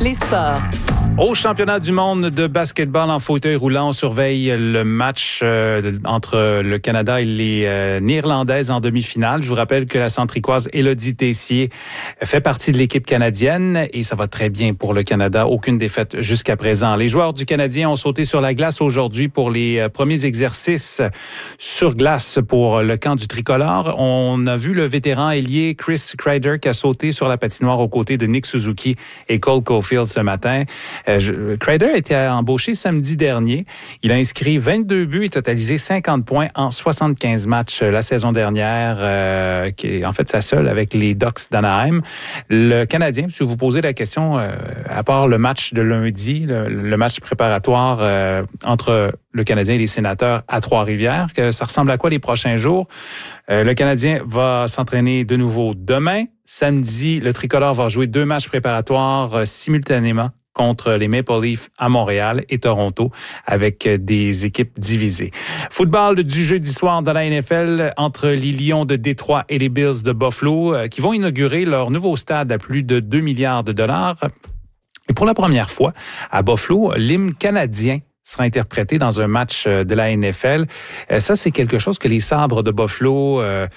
Les sports. Au championnat du monde de basketball en fauteuil roulant, on surveille le match entre le Canada et les Néerlandaises en demi-finale. Je vous rappelle que la centricoise Élodie Tessier fait partie de l'équipe canadienne et ça va très bien pour le Canada. Aucune défaite jusqu'à présent. Les joueurs du Canadien ont sauté sur la glace aujourd'hui pour les premiers exercices sur glace pour le camp du tricolore. On a vu le vétéran ailier Chris Kreider qui a sauté sur la patinoire aux côtés de Nick Suzuki et Cole Caulfield ce matin. Kreider a été embauché samedi dernier. Il a inscrit 22 buts et totalisé 50 points en 75 matchs la saison dernière, qui est en fait sa seule avec les Ducks d'Anaheim. Le Canadien, si vous vous posez la question, à part le match de lundi, le match préparatoire entre le Canadien et les Sénateurs à Trois-Rivières, que ça ressemble à quoi les prochains jours? Le Canadien va s'entraîner de nouveau demain. Samedi, le tricolore va jouer 2 matchs préparatoires simultanément contre les Maple Leafs à Montréal et Toronto avec des équipes divisées. Football du jeudi soir dans la NFL entre les Lions de Détroit et les Bills de Buffalo qui vont inaugurer leur nouveau stade à plus de 2 milliards de dollars. Et pour la première fois, à Buffalo, l'hymne canadien sera interprété dans un match de la NFL. Ça, c'est quelque chose que les Sabres de Buffalo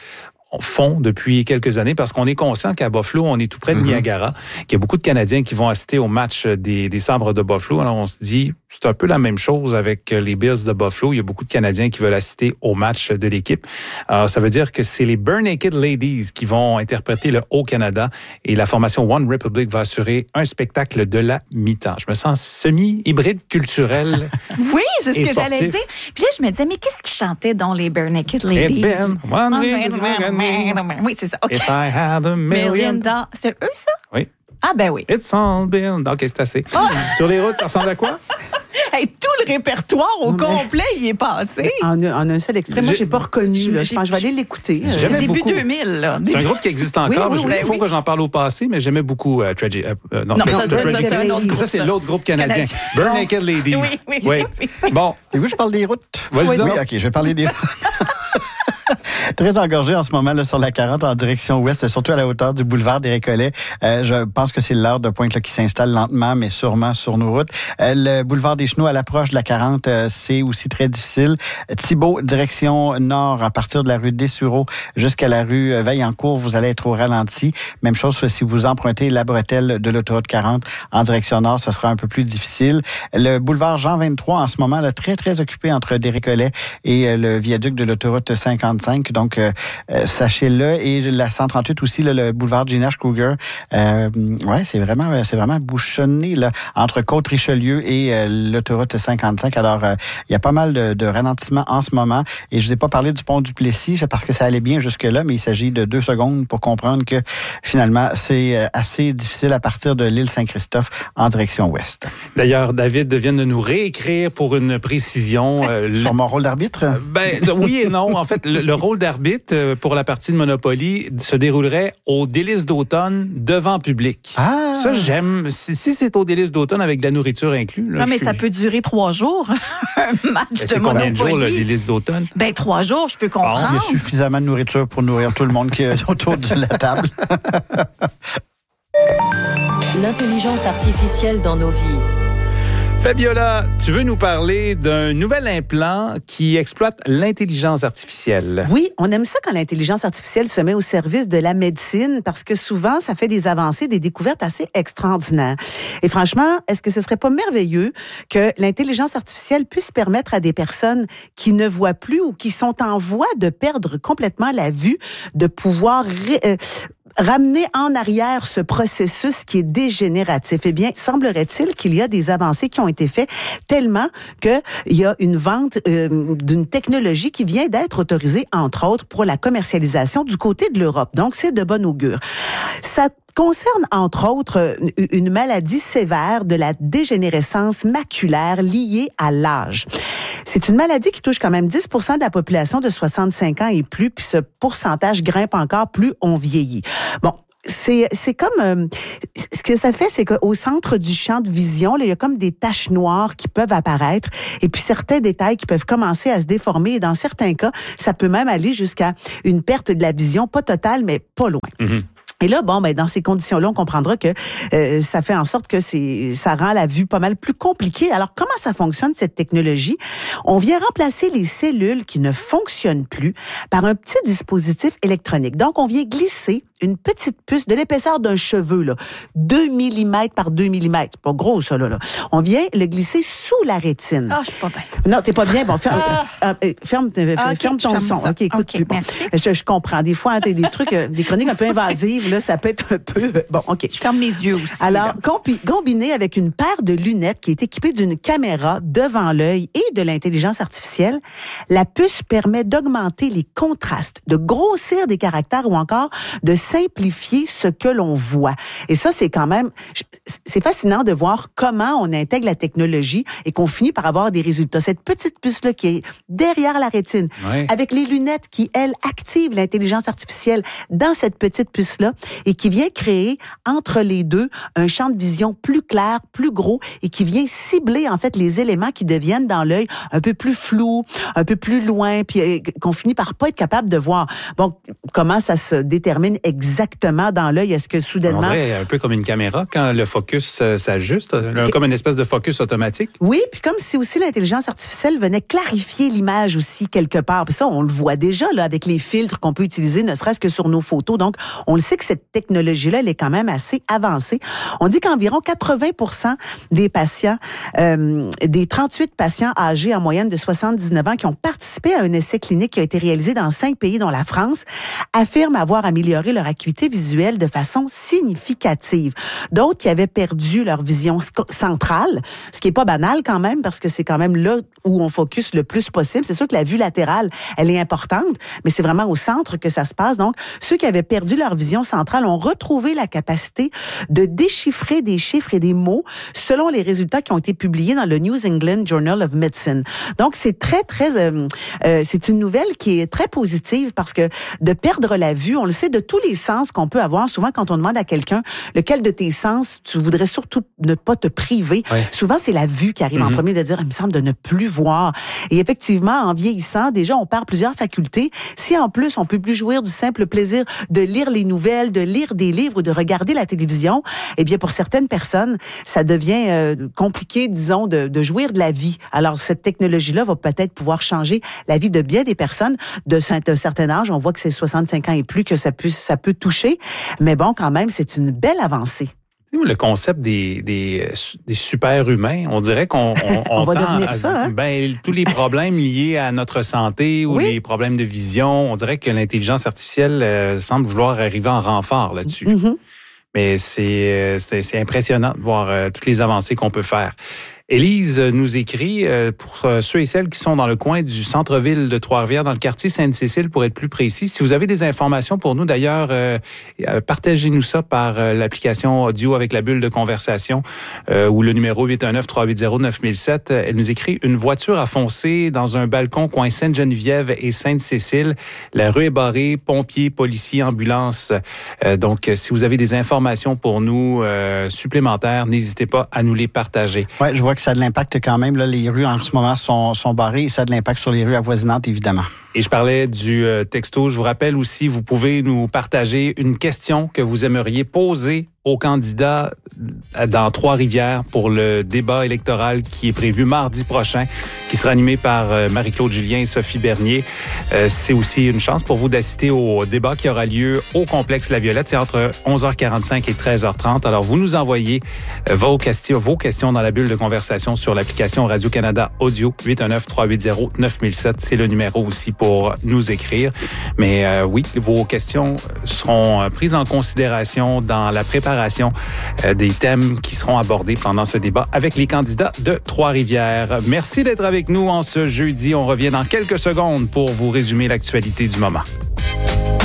font depuis quelques années parce qu'on est conscient qu'à Buffalo, on est tout près de Niagara, qu'il y a beaucoup de Canadiens qui vont assister au match des Sabres de Buffalo. Alors, on se dit, c'est un peu la même chose avec les Bills de Buffalo. Il y a beaucoup de Canadiens qui veulent assister au match de l'équipe. Alors, ça veut dire que c'est les Bare Naked Ladies qui vont interpréter le Haut-Canada et la formation One Republic va assurer un spectacle de la mi-temps. Je me sens semi-hybride culturel. Oui, c'est ce que sportif. j'allais dire. Puis là, je me disais, mais qu'est-ce qu'ils chantaient dans les Bare Naked Ladies? It's been one week. Oui, c'est ça. OK. If I had a million. C'est eux, ça? Oui. Ah, ben oui. It's all been. OK, c'est assez. Sur les routes, ça ressemble à quoi? Hey, tout le répertoire au complet, il est passé. En un seul extrait, moi, j'ai pas reconnu. Là. Je pense que je vais aller l'écouter. J'aimais Début beaucoup. 2000. Là. C'est un groupe qui existe encore. Oui, Il faut que j'en parle au passé, mais j'aimais beaucoup Tragic. Non, ça, c'est un autre groupe. Ça, c'est l'autre groupe canadien. Bare Naked Ladies. Oui. Bon, et vous, je parle des routes. Vas-y donc. Oui, OK, je vais parler des routes. Très engorgé en ce moment là, sur la 40 en direction ouest, surtout à la hauteur du boulevard des Récollets. Je pense que c'est l'heure de pointe là, qui s'installe lentement, mais sûrement sur nos routes. Le boulevard des Chenaux à l'approche de la 40, c'est aussi très difficile. Thibault, direction nord, à partir de la rue Dessureau jusqu'à la rue Vaillancourt, vous allez être au ralenti. Même chose si vous empruntez la bretelle de l'autoroute 40 en direction nord, ce sera un peu plus difficile. Le boulevard Jean 23, en ce moment, là, très, très occupé entre des Récollets et le viaduc de l'autoroute 55. Donc, sachez-le. Et la 138 aussi, là, le boulevard Gina Kruger. Ouais, c'est vraiment bouchonné là, entre Côte-Richelieu et l'autoroute 55. Alors, il y a pas mal de ralentissements en ce moment. Et je vous ai pas parlé du pont du Plessis parce que ça allait bien jusque-là, mais il s'agit de 2 secondes pour comprendre que finalement, c'est assez difficile à partir de l'île Saint-Christophe en direction ouest. D'ailleurs, David vient de nous réécrire pour une précision. Sur mon rôle d'arbitre? Oui et non. En fait, le rôle d'arbitre pour la partie de Monopoly se déroulerait au délice d'automne devant public. Ah! Ça, j'aime. Si c'est au délice d'automne avec de la nourriture inclus. Là, Non, mais ça peut durer 3 jours, un match de c'est Monopoly. combien de jours, le délice d'automne? 3 jours, je peux comprendre. Il y a suffisamment de nourriture pour nourrir tout le monde qui est autour de la table. L'intelligence artificielle dans nos vies. Fabiola, tu veux nous parler d'un nouvel implant qui exploite l'intelligence artificielle. Oui, on aime ça quand l'intelligence artificielle se met au service de la médecine parce que souvent, ça fait des avancées, des découvertes assez extraordinaires. Et franchement, est-ce que ce serait pas merveilleux que l'intelligence artificielle puisse permettre à des personnes qui ne voient plus ou qui sont en voie de perdre complètement la vue, de pouvoir ramener en arrière ce processus qui est dégénératif. Eh bien, semblerait-il qu'il y a des avancées qui ont été faites tellement qu'il y a une vente d'une technologie qui vient d'être autorisée, entre autres, pour la commercialisation du côté de l'Europe. Donc, c'est de bon augure. Ça concerne, entre autres, une maladie sévère de la dégénérescence maculaire liée à l'âge. C'est une maladie qui touche quand même 10% de la population de 65 ans et plus, puis ce pourcentage grimpe encore plus on vieillit. Bon, c'est comme ce que ça fait, c'est qu'au centre du champ de vision, là, il y a comme des taches noires qui peuvent apparaître et puis certains détails qui peuvent commencer à se déformer et dans certains cas, ça peut même aller jusqu'à une perte de la vision, pas totale, mais pas loin. Mm-hmm. Et là, bon, ben dans ces conditions-là, on comprendra que ça fait en sorte que ça rend la vue pas mal plus compliquée. Alors, comment ça fonctionne, cette technologie? On vient remplacer les cellules qui ne fonctionnent plus par un petit dispositif électronique. Donc, on vient glisser une petite puce de l'épaisseur d'un cheveu, là, 2 mm par 2 mm. C'est pas gros, ça, là. On vient le glisser sous la rétine. Ah, je suis pas bien. Non, t'es pas bien. Bon, ferme ton son. Ça. OK, écoute. Okay, bon, merci. je comprends. Des fois, t'as des trucs, des chroniques un peu invasives, là, ça peut être un peu... Bon, OK. Je ferme mes yeux aussi. Alors, combiné avec une paire de lunettes qui est équipée d'une caméra devant l'œil et de l'intelligence artificielle, la puce permet d'augmenter les contrastes, de grossir des caractères ou encore de simplifier ce que l'on voit. Et ça, c'est quand même... C'est fascinant de voir comment on intègre la technologie et qu'on finit par avoir des résultats. Cette petite puce-là qui est derrière la rétine, avec les lunettes qui, elles, activent l'intelligence artificielle dans cette petite puce-là et qui vient créer entre les deux un champ de vision plus clair, plus gros et qui vient cibler en fait les éléments qui deviennent dans l'œil un peu plus flous, un peu plus loin, puis qu'on finit par pas être capable de voir. Bon, comment ça se détermine exactement dans l'œil? Est-ce que soudainement... On dirait un peu comme une caméra quand le focus s'ajuste, comme une espèce de focus automatique. Oui, puis comme si aussi l'intelligence artificielle venait clarifier l'image aussi quelque part. Puis ça, on le voit déjà là avec les filtres qu'on peut utiliser, ne serait-ce que sur nos photos. Donc, on le sait que cette technologie-là, elle est quand même assez avancée. On dit qu'environ 80% des patients, des 38 patients âgés en moyenne de 79 ans qui ont participé à un essai clinique qui a été réalisé dans 5 pays, dont la France, affirment avoir amélioré leur acuité visuelle de façon significative. D'autres qui avaient perdu leur vision centrale, ce qui est pas banal quand même, parce que c'est quand même là où on focus le plus possible. C'est sûr que la vue latérale, elle est importante, mais c'est vraiment au centre que ça se passe. Donc, ceux qui avaient perdu leur vision centrale ont retrouvé la capacité de déchiffrer des chiffres et des mots selon les résultats qui ont été publiés dans le New England Journal of Medicine. Donc, c'est c'est une nouvelle qui est très positive parce que de perdre la vue, on le sait, de tous les sens qu'on peut avoir, souvent quand on demande à quelqu'un lequel de tes sens tu voudrais surtout ne pas te priver, souvent c'est la vue qui arrive en premier, de dire, il me semble de ne plus voir. Et effectivement, en vieillissant, déjà, on perd plusieurs facultés. Si en plus, on peut plus jouir du simple plaisir de lire les nouvelles, de lire des livres ou de regarder la télévision, eh bien, pour certaines personnes, ça devient compliqué, disons, de jouir de la vie. Alors, cette technologie-là va peut-être pouvoir changer la vie de bien des personnes d'un certain âge. On voit que c'est 65 ans et plus que ça peut toucher. Mais bon, quand même, c'est une belle avancée. Le concept des super-humains, on dirait qu'on on va devenir ça. Hein? Ben, tous les problèmes liés à notre santé ou les problèmes de vision, on dirait que l'intelligence artificielle semble vouloir arriver en renfort là-dessus. Mm-hmm. Mais c'est impressionnant de voir toutes les avancées qu'on peut faire. Élise nous écrit, pour ceux et celles qui sont dans le coin du centre-ville de Trois-Rivières, dans le quartier Sainte-Cécile, pour être plus précis, si vous avez des informations pour nous, d'ailleurs, partagez-nous ça par l'application audio avec la bulle de conversation ou le numéro 819-380-9007. Elle nous écrit, une voiture a foncé dans un balcon coin Sainte-Geneviève et Sainte-Cécile. La rue est barrée, pompiers, policiers, ambulances. Donc, si vous avez des informations pour nous supplémentaires, n'hésitez pas à nous les partager. Ouais, je vois que ça a de l'impact quand même. Là, les rues en ce moment sont barrées et ça a de l'impact sur les rues avoisinantes, évidemment. Et je parlais du texto. Je vous rappelle aussi, vous pouvez nous partager une question que vous aimeriez poser aux candidats dans Trois-Rivières pour le débat électoral qui est prévu mardi prochain, qui sera animé par Marie-Claude Julien et Sophie Bernier. C'est aussi une chance pour vous d'assister au débat qui aura lieu au complexe La Violette. C'est entre 11h45 et 13h30. Alors, vous nous envoyez vos questions dans la bulle de conversation sur l'application Radio-Canada Audio 819-380-9007. C'est le numéro aussi pour nous écrire. Mais oui, vos questions seront prises en considération dans la préparation des thèmes qui seront abordés pendant ce débat avec les candidats de Trois-Rivières. Merci d'être avec nous en ce jeudi. On revient dans quelques secondes pour vous résumer l'actualité du moment.